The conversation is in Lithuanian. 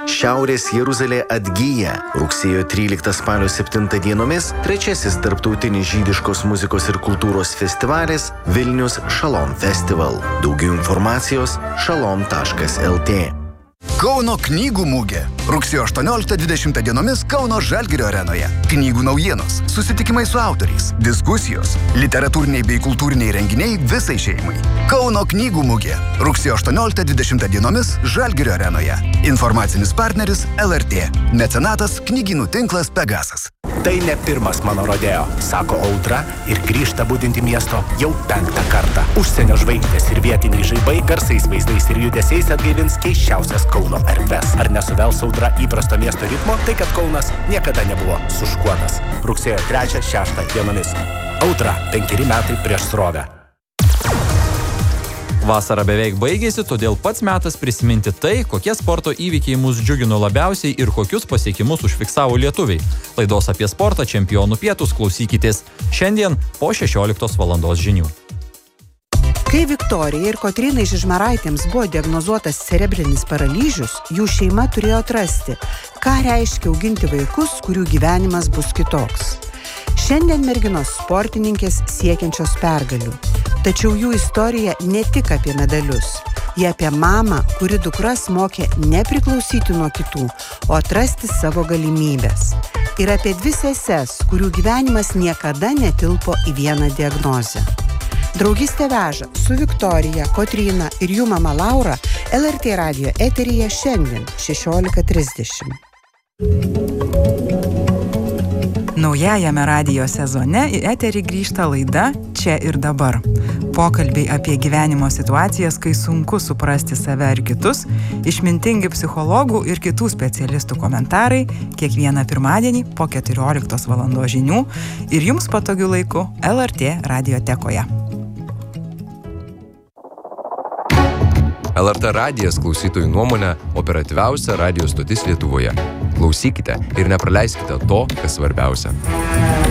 Šiaurės Jeruzalė atgyja. Rugsėjo 13 spalio 7 dienomis trečiasis tarptautinis žydiškos muzikos ir kultūros festivalis Vilnius Shalom Festival. Daugiau informacijos shalom.lt. Kauno knygų mugė. Rugsėjo 18-20 dienomis Kauno Žalgirio arenoje. Knygų naujienos, susitikimai su autoriais, diskusijos, literatūriniai bei kultūriniai renginiai visai šeimai. Kauno knygų mugė. Rugsėjo 18-20 dienomis Žalgirio arenoje. Informacinis partneris LRT. Mecenatas knygynų tinklas Pegasas. Tai ne pirmas mano rodeo, sako Audra ir grįžta budinti miesto jau 5. kartą. Užsienio žvaigždės ir vietiniai žaibai garsais, vaizdais ir judesiais atgaivins keisčiausias Kauno erdves. Ar nesuvels Audra įprasto miesto ritmo, tai kad Kaunas niekada nebuvo suškuotas. Rugsėjo 3-6 dienomis. Audra, 5 metai prieš srovę. Vasara beveik baigėsi, todėl pats metas prisiminti tai, kokie sporto įvykiai mus džiugino labiausiai ir kokius pasiekimus užfiksavo lietuviai. Laidos apie sportą Čempionų pietūs klausykitės šiandien po 16 valandos žinių. Kai Viktorijai ir Kotrynai Žižmaraitėms buvo diagnozuotas cerebrinis paralyžius, jų šeima turėjo atrasti, ką reiškia auginti vaikus, kurių gyvenimas bus kitoks. Šiandien merginos sportininkės siekiančios pergalių. Tačiau jų istorija ne tik apie medalius. Jie apie mamą, kuri dukras mokė nepriklausyti nuo kitų, o atrasti savo galimybės. Ir apie 2 seses, kurių gyvenimas niekada netilpo į vieną diagnozę. Draugystė veža su Viktorija, Kotryna ir jų mama Laura LRT radijo eteryje šiandien 16:30. Naujajame radijo sezone į eterį grįžta laida Čia ir dabar. Pokalbiai apie gyvenimo situacijas, kai sunku suprasti save ar kitus, išmintingi psichologų ir kitų specialistų komentarai kiekvieną pirmadienį po 14 valandos žinių ir jums patogiu laiku LRT radiotekoje. LRT radijas klausytojų nuomonę operatyviausia radijo stotis Lietuvoje. Klausykite ir nepraleiskite to, kas svarbiausia.